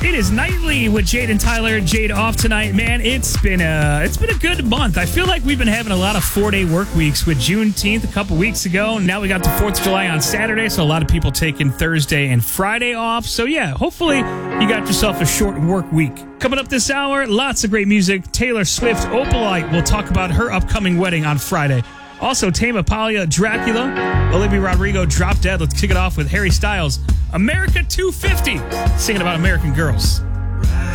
It is Nightly with Jade and Tyler. Jade off tonight. Man, it's been a good month. I feel like we've been having a lot of 4-day work weeks with Juneteenth a couple weeks ago. Now we got the 4th of July on Saturday, so a lot of people taking Thursday and Friday off. So yeah, hopefully you got yourself a short work week. Coming up this hour, lots of great music. Taylor Swift, Opalite, will talk about her upcoming wedding on Friday. Also, Tame Impala, Dracula, Olivia Rodrigo, Drop Dead. Let's kick it off with Harry Styles, America 250, singing about American girls.